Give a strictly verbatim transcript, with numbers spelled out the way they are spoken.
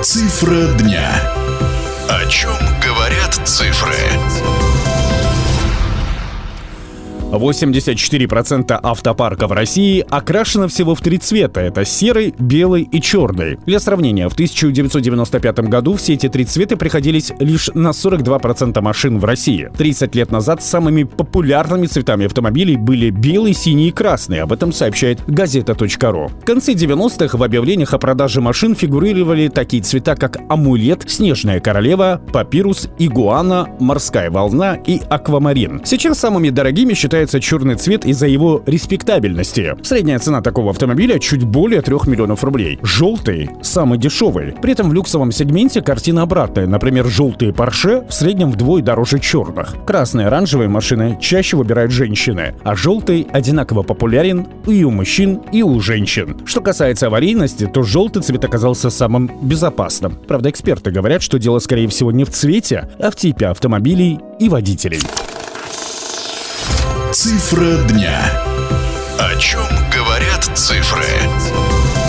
Цифра дня. О чем говорят цифры? восемьдесят четыре процента автопарка в России окрашено всего в три цвета. Это серый, белый и черный. Для сравнения, в тысяча девятьсот девяносто пятом году все эти три цвета приходились лишь на сорок два процента машин в России. тридцать лет назад самыми популярными цветами автомобилей были белый, синий и красный. Об этом сообщает газета точка ру. В конце девяностых в объявлениях о продаже машин фигурировали такие цвета, как амулет, снежная королева, папирус, игуана, морская волна и аквамарин. Сейчас самыми дорогими считаются черный цвет из-за его респектабельности. Средняя цена такого автомобиля чуть более трех миллионов рублей. Желтый – самый дешевый. При этом в люксовом сегменте картина обратная. Например, желтые Porsche в среднем вдвое дороже черных. Красные и оранжевые машины чаще выбирают женщины, а желтый одинаково популярен и у мужчин, и у женщин. Что касается аварийности, то желтый цвет оказался самым безопасным. Правда, эксперты говорят, что дело, скорее всего, не в цвете, а в типе автомобилей и водителей. Цифра дня. О чем говорят цифры?